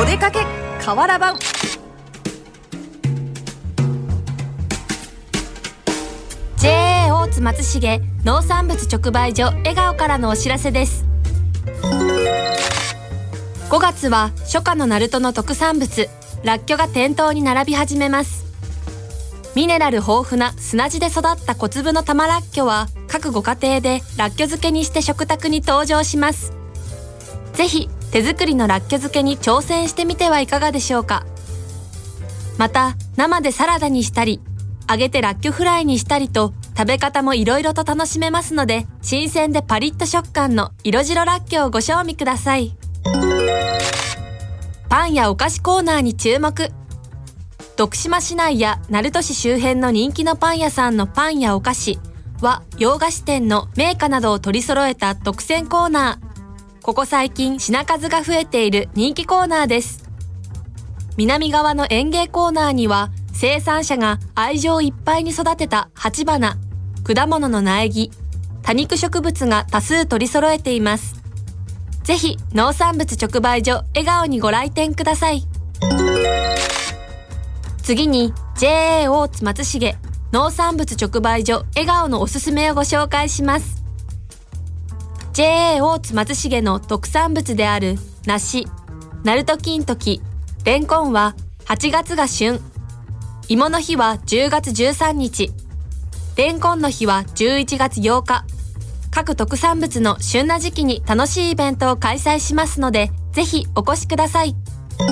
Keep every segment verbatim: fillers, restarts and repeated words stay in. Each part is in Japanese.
お出かけ河原版。ジェーエー 大津松重農産物直売所笑顔からのお知らせです。ごがつは初夏の鳴門の特産物らっきょが店頭に並び始めます。ミネラル豊富な砂地で育った小粒の玉らっきょは各ご家庭でらっきょ漬けにして食卓に登場します。ぜひ手作りのらっきょ漬けに挑戦してみてはいかがでしょうか。また生でサラダにしたり揚げてらっきょフライにしたりと食べ方もいろいろと楽しめますので、新鮮でパリッと食感の色白らっきょをご賞味ください。パンやお菓子コーナーに注目。徳島市内や鳴門市周辺の人気のパン屋さんのパンやお菓子は洋菓子店の銘菓などを取り揃えた特選コーナー。ここ最近品数が増えている人気コーナーです。南側の園芸コーナーには生産者が愛情いっぱいに育てた鉢花、果物の苗木、多肉植物が多数取り揃えています。ぜひ農産物直売所笑顔にご来店ください。次に ジェーエー 大津松重農産物直売所笑顔のおすすめをご紹介します。 ジェーエー 大津松重の特産物である梨、鳴門金時、レンコンははちがつが旬、芋の日はじゅうがつじゅうさんにち、レンコンの日はじゅういちがつようか。各特産物の旬な時期に楽しいイベントを開催しますので、ぜひお越しください。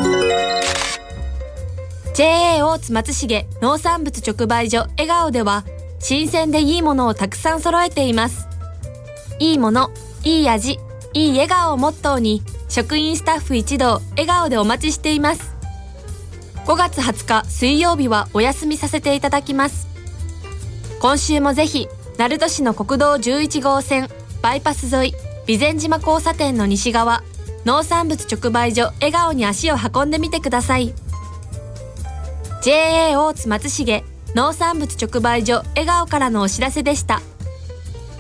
ジェーエー 大津松重農産物直売所笑顔では、新鮮でいいものをたくさん揃えています。いいもの、いい味、いい笑顔をモットーに、職員スタッフ一同笑顔でお待ちしています。ごがつはつか水曜日はお休みさせていただきます。今週もぜひ、鳴門市の国道じゅういちごうせんバイパス沿い備前島交差点の西側、農産物直売所笑顔に足を運んでみてください。ジェーエー 大津松重農産物直売所笑顔からのお知らせでした。